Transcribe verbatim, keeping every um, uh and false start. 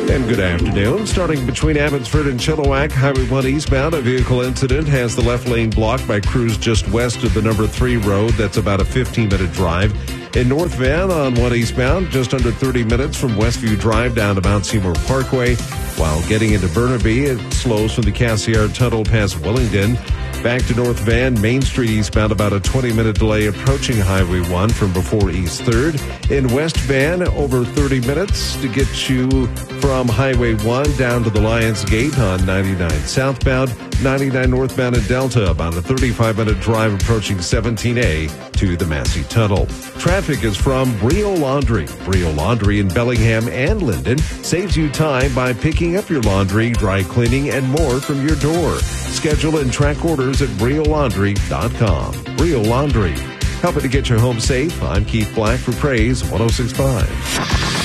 And good afternoon. Starting between Abbotsford and Chilliwack, Highway one eastbound, a vehicle incident has the left lane blocked by crews just west of the number three road. That's about a fifteen-minute drive. In North Van on one eastbound, just under thirty minutes from Westview Drive down to Mount Seymour Parkway. While getting into Burnaby, it slows from the Cassiar Tunnel past Willingdon. Back to North Van, Main Street eastbound, about a twenty-minute delay approaching Highway one from before East third. In West Van, over thirty minutes to get you from Highway one down to the Lions Gate on ninety-nine southbound. ninety-nine northbound in Delta, about a thirty-five-minute drive approaching seventeen A to the Massey Tunnel. Traffic is from Brio Laundry. Brio Laundry in Bellingham and Linden saves you time by picking up your laundry, dry cleaning, and more from your door. Schedule and track orders at brio laundry dot com. Brio Laundry, helping to get your home safe. I'm Keith Black for Praise one oh six point five.